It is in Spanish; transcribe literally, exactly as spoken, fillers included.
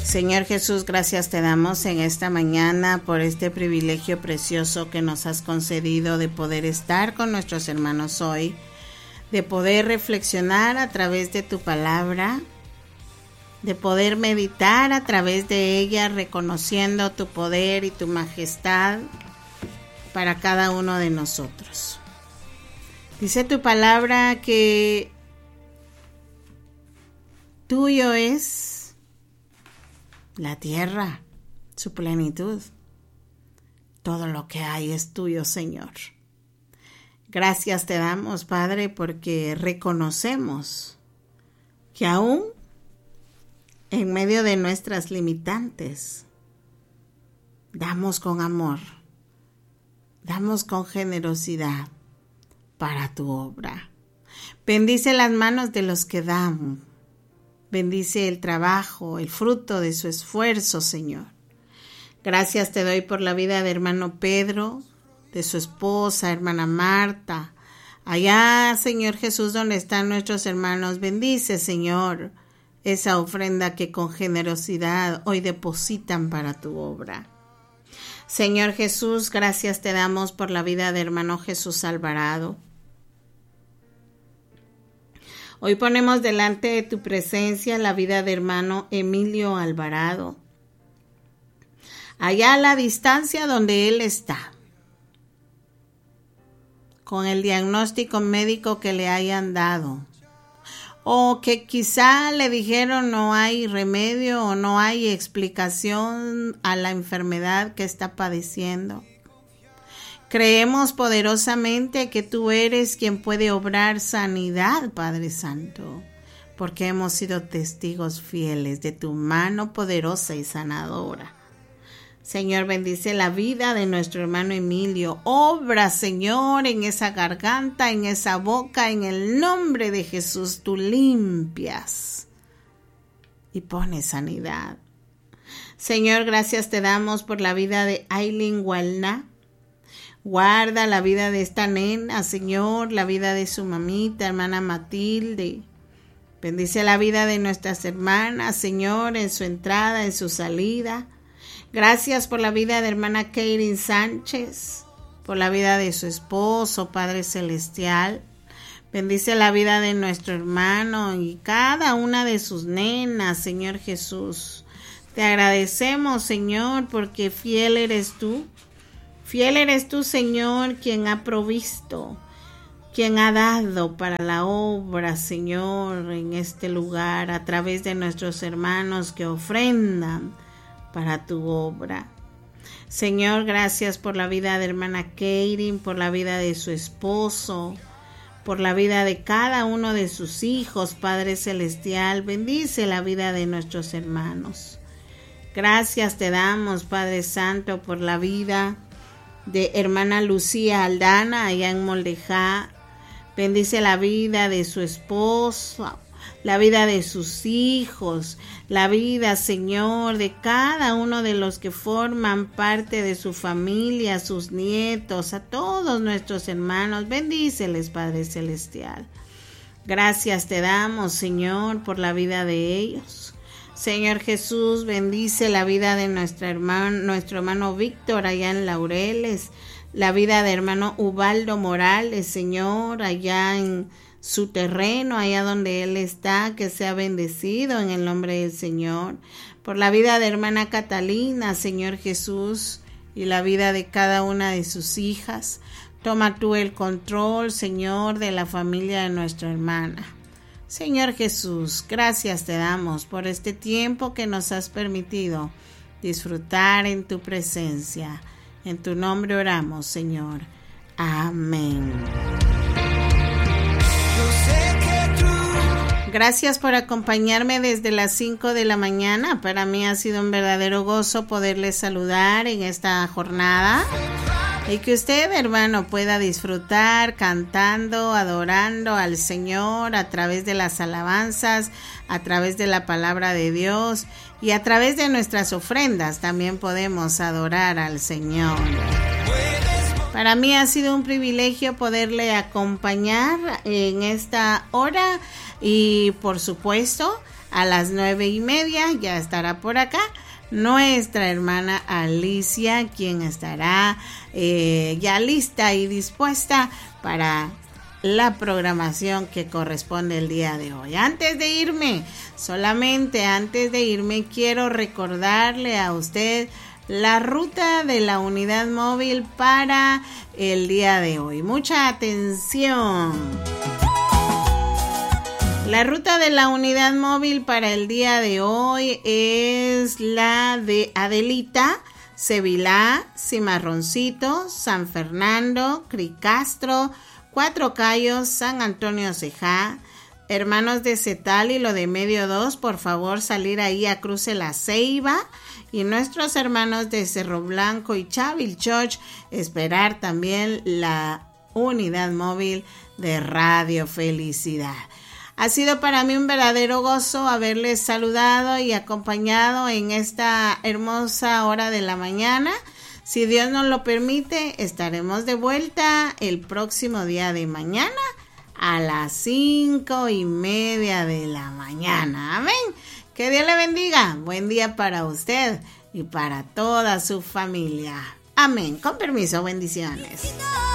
Señor Jesús, gracias te damos en esta mañana por este privilegio precioso que nos has concedido de poder estar con nuestros hermanos hoy, de poder reflexionar a través de tu palabra, de poder meditar a través de ella, reconociendo tu poder y tu majestad para cada uno de nosotros. Dice tu palabra que tuyo es la tierra, su plenitud. Todo lo que hay es tuyo, Señor. Gracias te damos, Padre, porque reconocemos que aún en medio de nuestras limitantes, damos con amor, damos con generosidad para tu obra. Bendice las manos de los que dan. Bendice el trabajo, el fruto de su esfuerzo, Señor. Gracias te doy por la vida de hermano Pedro, de su esposa, hermana Marta. Allá, Señor Jesús, donde están nuestros hermanos, bendice, Señor, esa ofrenda que con generosidad hoy depositan para tu obra. Señor Jesús, gracias te damos por la vida de hermano Jesús Alvarado. Hoy ponemos delante de tu presencia la vida de hermano Emilio Alvarado, allá a la distancia donde él está, con el diagnóstico médico que le hayan dado, o que quizá le dijeron no hay remedio o no hay explicación a la enfermedad que está padeciendo. Creemos poderosamente que tú eres quien puede obrar sanidad, Padre Santo, porque hemos sido testigos fieles de tu mano poderosa y sanadora. Señor, bendice la vida de nuestro hermano Emilio. Obra, Señor, en esa garganta, en esa boca, en el nombre de Jesús, tú limpias y pones sanidad. Señor, gracias te damos por la vida de Aileen Walna. Guarda la vida de esta nena, Señor, la vida de su mamita, hermana Matilde. Bendice la vida de nuestras hermanas, Señor, en su entrada, en su salida. Gracias por la vida de hermana Keirin Sánchez, por la vida de su esposo, Padre Celestial. Bendice la vida de nuestro hermano y cada una de sus nenas, Señor Jesús. Te agradecemos, Señor, porque fiel eres tú. Fiel eres tú, Señor, quien ha provisto, quien ha dado para la obra, Señor, en este lugar, a través de nuestros hermanos que ofrendan para tu obra. Señor, gracias por la vida de hermana Keirin, por la vida de su esposo, por la vida de cada uno de sus hijos, Padre Celestial. Bendice la vida de nuestros hermanos. Gracias te damos, Padre Santo, por la vida de hermana Lucía Aldana allá en Moldejá. Bendice la vida de su esposo, la vida de sus hijos, la vida, Señor, de cada uno de los que forman parte de su familia, sus nietos, a todos nuestros hermanos. Bendíceles, Padre Celestial. Gracias te damos, Señor, por la vida de ellos. Señor Jesús, bendice la vida de nuestro hermano, nuestro hermano Víctor allá en Laureles, la vida de hermano Ubaldo Morales, Señor, allá en su terreno, allá donde él está, que sea bendecido en el nombre del Señor. Por la vida de hermana Catalina, Señor Jesús, y la vida de cada una de sus hijas. Toma tú el control, Señor, de la familia de nuestra hermana. Señor Jesús, gracias te damos por este tiempo que nos has permitido disfrutar en tu presencia. En tu nombre oramos, Señor. Amén. Gracias por acompañarme desde las cinco de la mañana. Para mí ha sido un verdadero gozo poderles saludar en esta jornada. Y que usted, hermano, pueda disfrutar cantando, adorando al Señor a través de las alabanzas, a través de la palabra de Dios y a través de nuestras ofrendas también podemos adorar al Señor. Para mí ha sido un privilegio poderle acompañar en esta hora y, por supuesto, A las nueve y media ya estará por acá nuestra hermana Alicia, quien estará eh, ya lista y dispuesta para la programación que corresponde el día de hoy. Antes de irme, solamente antes de irme, quiero recordarle a usted la ruta de la unidad móvil para el día de hoy. Mucha atención. La ruta de la unidad móvil para el día de hoy es la de Adelita, Sevilá, Cimarroncito, San Fernando, Cricastro, Cuatro Cayos, San Antonio Cejá, hermanos de Cetal y lo de Medio dos, por favor salir ahí a Cruce La Ceiba, y nuestros hermanos de Cerro Blanco y Chavilchoch esperar también la unidad móvil de Radio Felicidad. Ha sido para mí un verdadero gozo haberles saludado y acompañado en esta hermosa hora de la mañana. Si Dios nos lo permite, estaremos de vuelta el próximo día de mañana a las cinco y media de la mañana. Amén. Que Dios le bendiga. Buen día para usted y para toda su familia. Amén. Con permiso, bendiciones.